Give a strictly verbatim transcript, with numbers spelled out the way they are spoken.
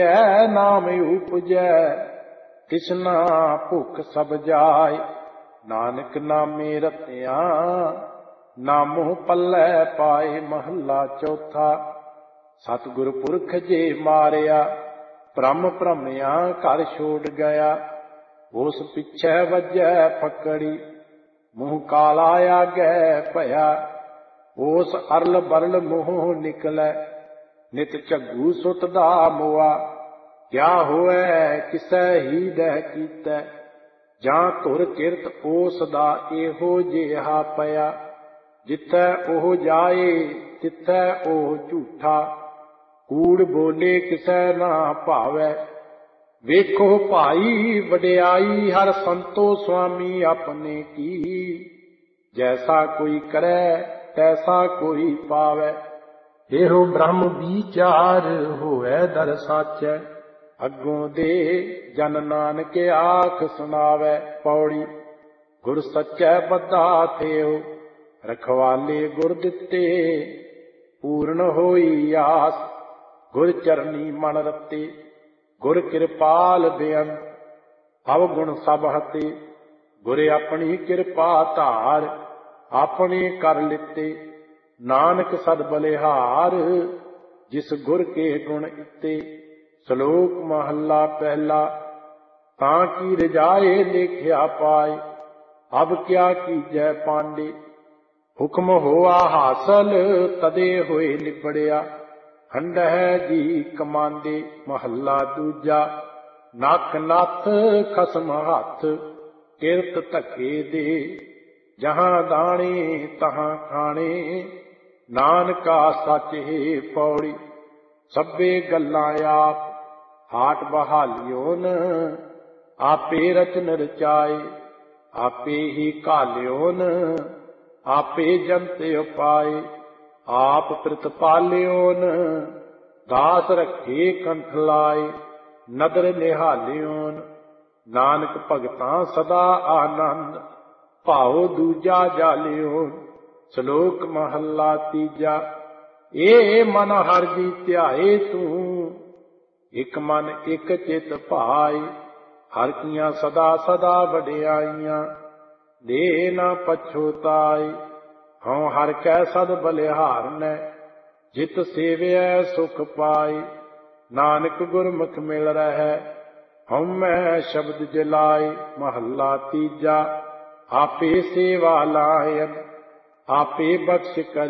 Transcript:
नाम उपजै तिसना भुख सब जाय। नानक नामे रत्या नामो पल्लै पाए। महला चौथा। सतगुर पुरख जे मारिया भ्रम भ्रमिया घर छोड़ गया। उस पिछै वजै पकड़ी मुँह काला आगे भया। उस अरल बरल मुँह निकलै नित झग्गू सुत दा मोआ। क्या होए किसै ही दह कीतै जां धुर किरत उस दा एहो जिहा पया। जिथै ओह जाए तिथै ओह झूठा कूड़ बोले किसै ना भावै। वेखो भाई वडियाई हर संतो स्वामी अपने की। जैसा कोई करे तैसा कोई पावै। एहो ब्रह्म विचार होए दर साचै। अगों दे जन नानक आख सुनावै। पौड़ी। गुर सच्चै बद्धा थियो रखवाले गुर दिते। पूर्ण होई आस गुर चरनी मन रते। गुर किरपाल बेअंत अवगुण सब हते। गुर अपनी किरपा धार अपने कर लिते। नानक सद बलिहार जिस गुर के गुण इते। श्लोक महला पहला। तां की रजाए लेख्या पाए अब क्या कीजै पांडे। हुक्म होआ हासल तदे होए लिबड़िया। हंडह जी कमांदे। महला दूजा। नख नथ खसम हथ किरत धक्के दे। जहां दाणे तहां खाणे नानका सच है पौड़ी। सब्बे गल्लां आप हाट बहालियोन आपे रचन रचाए। आपे ही घालियोन आपे जंत उपाए। आप प्रतिपालियोन दास रखे कंठ लाए। नदर निहालियोन नानक भगतां सदा आनंद भाओ दूजा जालियोन। श्लोक महला तीजा। ए मन हर जी ध्याए तू एक मन एक चित भाई। हर कियां सदा सदा वडियाइयां दे ना पछोताई। हऊँ हर कै सद बलिहारनै जित सेवै सुख पाई। नानक गुरमुख मिल रहै हऊँ मैं शब्द जलाई। महला तीजा। आपे सेवा लायन आपे बख्श कर